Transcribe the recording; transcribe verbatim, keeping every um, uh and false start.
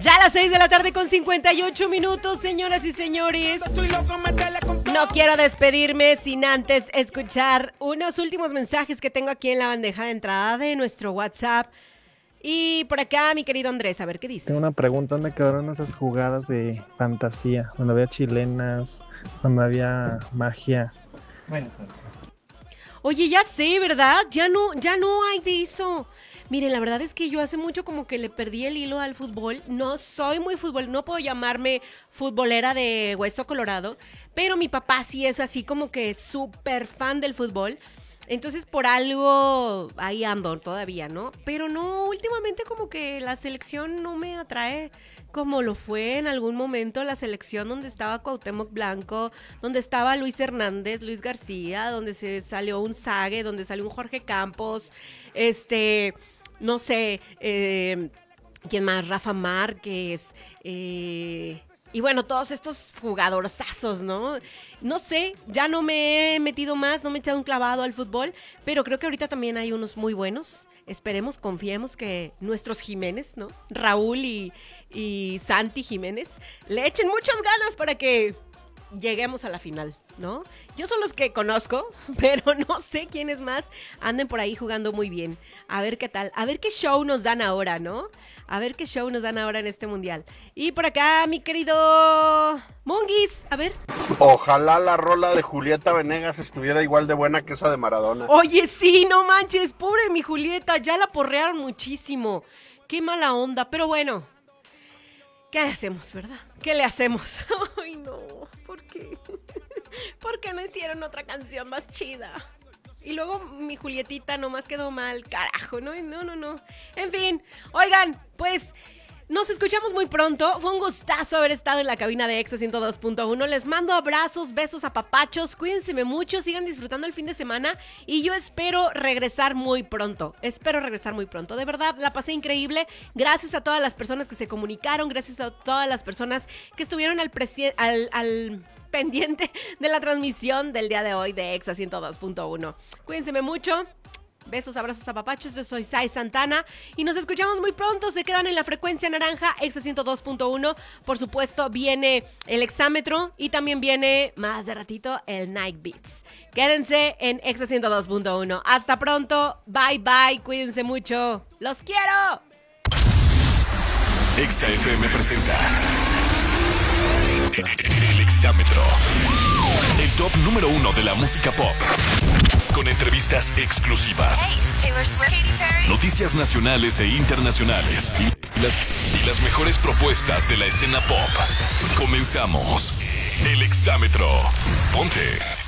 Ya a las seis de la tarde con cincuenta y ocho minutos, señoras y señores. No quiero despedirme sin antes escuchar unos últimos mensajes que tengo aquí en la bandeja de entrada de nuestro WhatsApp. Y por acá, mi querido Andrés, a ver qué dice. Tengo una pregunta, ¿dónde quedaron esas jugadas de fantasía? Donde había chilenas, donde había magia. Bueno, Oye, ya sé, ¿verdad? Ya no, ya no hay de eso. Miren, la verdad es que yo hace mucho como que le perdí el hilo al fútbol. No soy muy fútbol, no puedo llamarme futbolera de hueso colorado, pero mi papá sí es así como que súper fan del fútbol. Entonces por algo ahí ando todavía, ¿no? Pero no, últimamente como que la selección no me atrae como lo fue en algún momento la selección donde estaba Cuauhtémoc Blanco, donde estaba Luis Hernández, Luis García, donde se salió un Sague, donde salió un Jorge Campos, este... No sé, eh, ¿quién más? Rafa Márquez, eh, y bueno, todos estos jugadorzazos, ¿no? No sé, ya no me he metido más, no me he echado un clavado al fútbol, pero creo que ahorita también hay unos muy buenos. Esperemos, confiemos que nuestros Jiménez, ¿no? Raúl y, y Santi Jiménez le echen muchas ganas para que lleguemos a la final, ¿no? Yo son los que conozco, pero no sé quiénes más anden por ahí jugando muy bien. A ver qué tal, a ver qué show nos dan ahora, ¿no? A ver qué show nos dan ahora en este mundial. Y por acá, mi querido Monguis, a ver. Ojalá la rola de Julieta Venegas estuviera igual de buena que esa de Maradona. Oye, sí, no manches, pobre mi Julieta, ya la porrearon muchísimo. Qué mala onda, pero bueno. ¿Qué hacemos, verdad? ¿Qué le hacemos? Ay, no, ¿por qué? ¿Por qué no hicieron otra canción más chida? Y luego mi Julietita nomás quedó mal, carajo, no, no, no, no. En fin, oigan, pues nos escuchamos muy pronto. Fue un gustazo haber estado en la cabina de Exa ciento dos punto uno. Les mando abrazos, besos, apapachos. Cuídense mucho, sigan disfrutando el fin de semana. Y yo espero regresar muy pronto. Espero regresar muy pronto. De verdad, la pasé increíble. Gracias a todas las personas que se comunicaron. Gracias a todas las personas que estuvieron al, presi- al, al pendiente de la transmisión del día de hoy de Exa ciento dos punto uno. Cuídense mucho. Besos, abrazos, apapachos, yo soy Sai Santana y nos escuchamos muy pronto, se quedan en la frecuencia naranja, Exa ciento dos punto uno, por supuesto viene el exámetro y también viene más de ratito el Night Beats. Quédense en Exa ciento dos punto uno, hasta pronto, bye bye, cuídense mucho, los quiero. Exa F M presenta el exámetro, el top número uno de la música pop. Con entrevistas exclusivas, Hey, it's Taylor Swift, Katy Perry, noticias nacionales e internacionales y las, y las mejores propuestas de la escena pop. Comenzamos el exámetro. Ponte